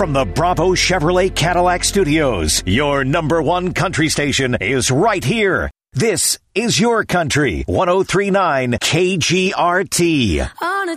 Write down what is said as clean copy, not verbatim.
From the Bravo Chevrolet Cadillac Studios, your number one country station is right here. This is your country, 103.9 KGRT. On a